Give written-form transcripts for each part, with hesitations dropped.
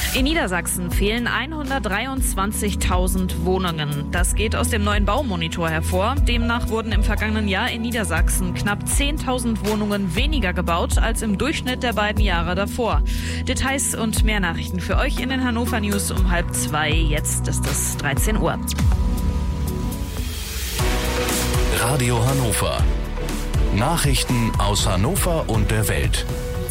In Niedersachsen fehlen 123.000 Wohnungen. Das geht aus dem neuen Baumonitor hervor. Demnach wurden im vergangenen Jahr in Niedersachsen knapp 10.000 Wohnungen weniger gebaut als im Durchschnitt der beiden Jahre davor. Details und mehr Nachrichten für euch in den Hannover News um 1:30. Jetzt ist es 13 Uhr. Radio Hannover. Nachrichten aus Hannover und der Welt.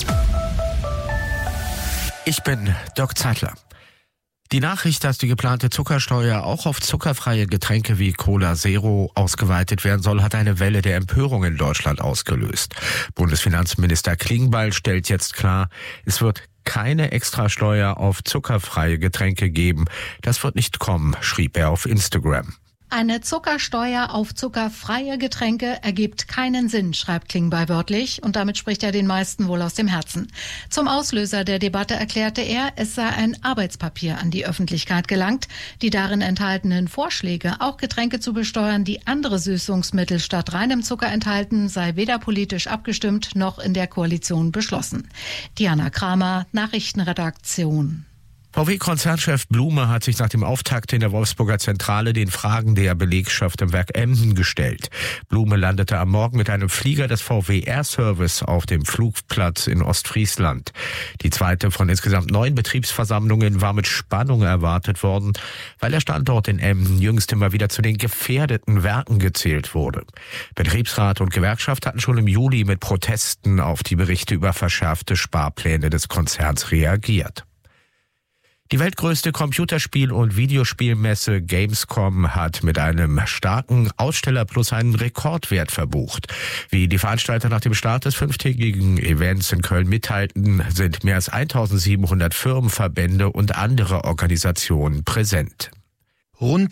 Ich bin Dirk Zeitler. Die Nachricht, dass die geplante Zuckersteuer auch auf zuckerfreie Getränke wie Cola Zero ausgeweitet werden soll, hat eine Welle der Empörung in Deutschland ausgelöst. Bundesfinanzminister Klingbeil stellt jetzt klar, es wird keine Extrasteuer auf zuckerfreie Getränke geben. Das wird nicht kommen, schrieb er auf Instagram. Eine Zuckersteuer auf zuckerfreie Getränke ergibt keinen Sinn, schreibt Klingbeil wörtlich, und damit spricht er den meisten wohl aus dem Herzen. Zum Auslöser der Debatte erklärte er, es sei ein Arbeitspapier an die Öffentlichkeit gelangt. Die darin enthaltenen Vorschläge, auch Getränke zu besteuern, die andere Süßungsmittel statt reinem Zucker enthalten, sei weder politisch abgestimmt noch in der Koalition beschlossen. Diana Kramer, Nachrichtenredaktion. VW-Konzernchef Blume hat sich nach dem Auftakt in der Wolfsburger Zentrale den Fragen der Belegschaft im Werk Emden gestellt. Blume landete am Morgen mit einem Flieger des VW Air Service auf dem Flugplatz in Ostfriesland. Die zweite von insgesamt 9 Betriebsversammlungen war mit Spannung erwartet worden, weil der Standort in Emden jüngst immer wieder zu den gefährdeten Werken gezählt wurde. Betriebsrat und Gewerkschaft hatten schon im Juli mit Protesten auf die Berichte über verschärfte Sparpläne des Konzerns reagiert. Die weltgrößte Computerspiel- und Videospielmesse Gamescom hat mit einem starken Ausstellerplus einen Rekordwert verbucht. Wie die Veranstalter nach dem Start des 5-tägigen Events in Köln mitteilten, sind mehr als 1700 Firmen, Verbände und andere Organisationen präsent. Rund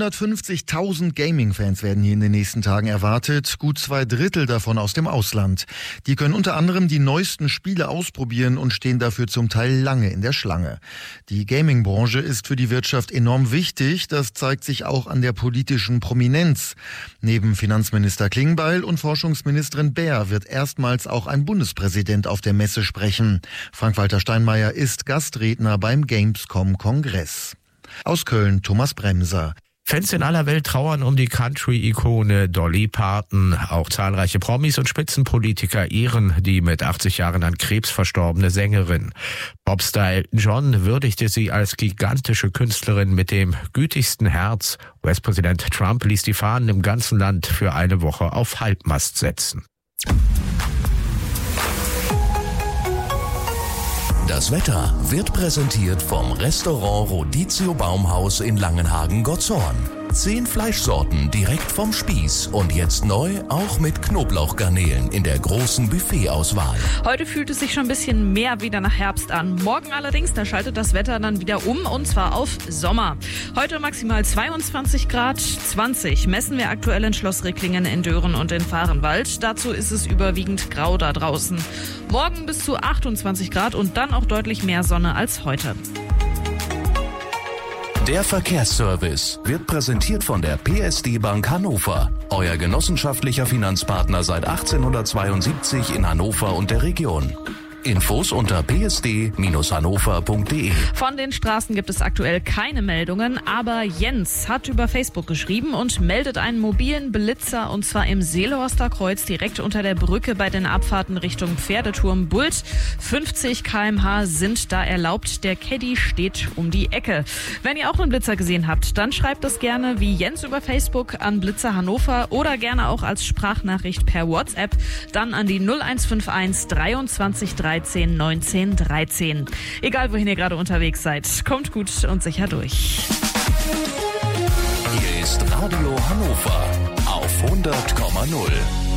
350.000 Gaming-Fans werden hier in den nächsten Tagen erwartet, gut 2/3 davon aus dem Ausland. Die können unter anderem die neuesten Spiele ausprobieren und stehen dafür zum Teil lange in der Schlange. Die Gaming-Branche ist für die Wirtschaft enorm wichtig, das zeigt sich auch an der politischen Prominenz. Neben Finanzminister Klingbeil und Forschungsministerin Baer wird erstmals auch ein Bundespräsident auf der Messe sprechen. Frank-Walter Steinmeier ist Gastredner beim Gamescom-Kongress. Aus Köln Thomas Bremser. Fans in aller Welt trauern um die Country-Ikone Dolly Parton. Auch zahlreiche Promis und Spitzenpolitiker ehren die mit 80 Jahren an Krebs verstorbene Sängerin. Popstar Elton John würdigte sie als gigantische Künstlerin mit dem gütigsten Herz. US-Präsident Trump ließ die Fahnen im ganzen Land für eine Woche auf Halbmast setzen. Das Wetter wird präsentiert vom Restaurant Rodizio Baumhaus in Langenhagen-Gottshorn. 10 Fleischsorten direkt vom Spieß und jetzt neu auch mit Knoblauchgarnelen in der großen Buffetauswahl. Heute fühlt es sich schon ein bisschen mehr wieder nach Herbst an. Morgen allerdings, da schaltet das Wetter dann wieder um, und zwar auf Sommer. Heute maximal 22 Grad, 20 messen wir aktuell in Schloss Ricklingen, in Dören und in Vahrenwald. Dazu ist es überwiegend grau da draußen. Morgen bis zu 28 Grad und dann auch deutlich mehr Sonne als heute. Der Verkehrsservice wird präsentiert von der PSD Bank Hannover. Euer genossenschaftlicher Finanzpartner seit 1872 in Hannover und der Region. Infos unter psd-hannover.de. Von den Straßen gibt es aktuell keine Meldungen, aber Jens hat über Facebook geschrieben und meldet einen mobilen Blitzer, und zwar im Seelhorster Kreuz direkt unter der Brücke bei den Abfahrten Richtung Pferdeturm Bult. 50 km/h sind da erlaubt. Der Caddy steht um die Ecke. Wenn ihr auch einen Blitzer gesehen habt, dann schreibt es gerne wie Jens über Facebook an Blitzer Hannover oder gerne auch als Sprachnachricht per WhatsApp, dann an die 0151 23 13 19 13. Egal, wohin ihr gerade unterwegs seid, kommt gut und sicher durch. Hier ist Radio Hannover auf 100,0.